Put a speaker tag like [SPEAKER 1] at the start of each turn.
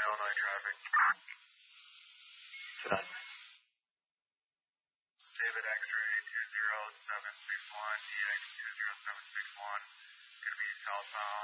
[SPEAKER 1] Illinois traffic. David X-ray 20761, EX 20761, going to be southbound